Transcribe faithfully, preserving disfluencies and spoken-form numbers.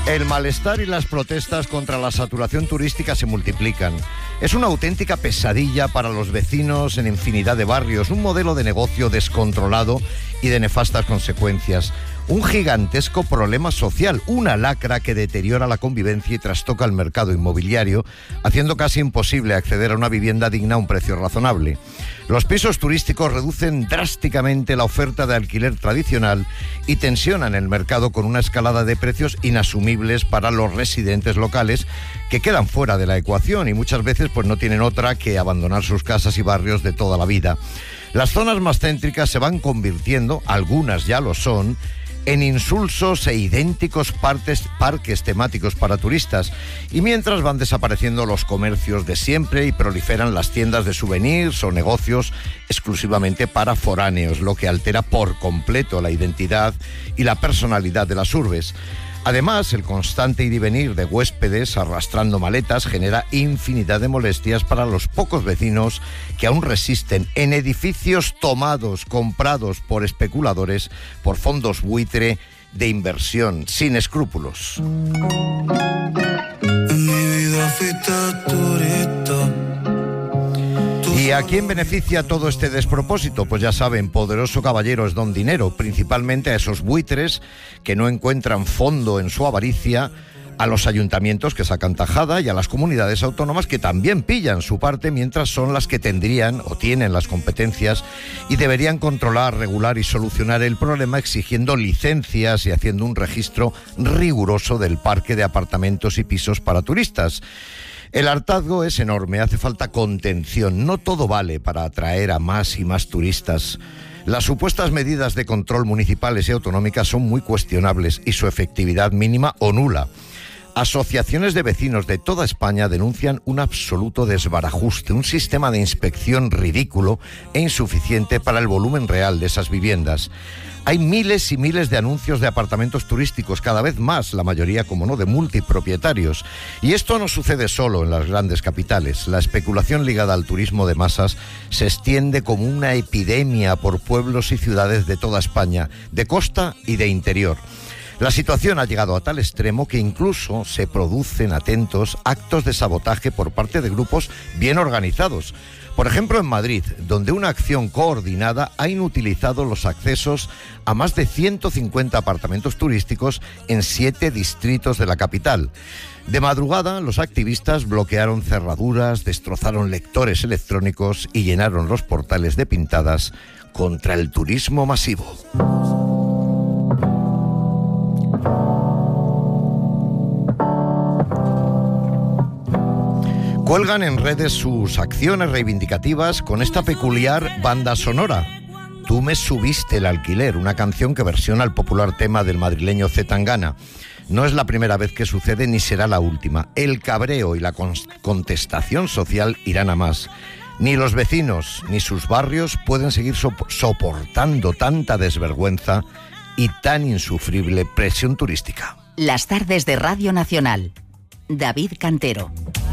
El malestar y las protestas contra la saturación turística se multiplican. Es una auténtica pesadilla para los vecinos en infinidad de barrios, un modelo de negocio descontrolado y de nefastas consecuencias. Un gigantesco problema social, una lacra que deteriora la convivencia y trastoca el mercado inmobiliario, haciendo casi imposible acceder a una vivienda digna a un precio razonable. Los pisos turísticos reducen drásticamente la oferta de alquiler tradicional y tensionan el mercado con una escalada de precios inasumibles para los residentes locales que quedan fuera de la ecuación y muchas veces pues no tienen otra que abandonar sus casas y barrios de toda la vida. Las zonas más céntricas se van convirtiendo, algunas ya lo son, en insulsos e idénticos partes, parques temáticos para turistas, y mientras van desapareciendo los comercios de siempre y proliferan las tiendas de souvenirs o negocios exclusivamente para foráneos, lo que altera por completo la identidad y la personalidad de las urbes. Además, el constante ir y venir de huéspedes arrastrando maletas genera infinidad de molestias para los pocos vecinos que aún resisten en edificios tomados, comprados por especuladores, por fondos buitre de inversión, sin escrúpulos. En mi vida fuiste turista. ¿Y a quién beneficia todo este despropósito? Pues ya saben, poderoso caballero es don dinero, principalmente a esos buitres que no encuentran fondo en su avaricia, a los ayuntamientos que sacan tajada y a las comunidades autónomas que también pillan su parte mientras son las que tendrían o tienen las competencias y deberían controlar, regular y solucionar el problema exigiendo licencias y haciendo un registro riguroso del parque de apartamentos y pisos para turistas. El hartazgo es enorme, hace falta contención, no todo vale para atraer a más y más turistas. Las supuestas medidas de control municipales y autonómicas son muy cuestionables y su efectividad mínima o nula. Asociaciones de vecinos de toda España denuncian un absoluto desbarajuste, un sistema de inspección ridículo e insuficiente para el volumen real de esas viviendas. Hay miles y miles de anuncios de apartamentos turísticos, cada vez más, la mayoría, como no, de multipropietarios. Y esto no sucede solo en las grandes capitales. La especulación ligada al turismo de masas se extiende como una epidemia por pueblos y ciudades de toda España, de costa y de interior. La situación ha llegado a tal extremo que incluso se producen, atentos, actos de sabotaje por parte de grupos bien organizados. Por ejemplo, en Madrid, donde una acción coordinada ha inutilizado los accesos a más de ciento cincuenta apartamentos turísticos en siete distritos de la capital. De madrugada, los activistas bloquearon cerraduras, destrozaron lectores electrónicos y llenaron los portales de pintadas contra el turismo masivo. Cuelgan en redes sus acciones reivindicativas con esta peculiar banda sonora. Tú me subiste el alquiler, una canción que versiona el popular tema del madrileño C. Tangana. No es la primera vez que sucede ni será la última. El cabreo y la contestación social irán a más. Ni los vecinos ni sus barrios pueden seguir sop- soportando tanta desvergüenza y tan insufrible presión turística. Las tardes de Radio Nacional. David Cantero.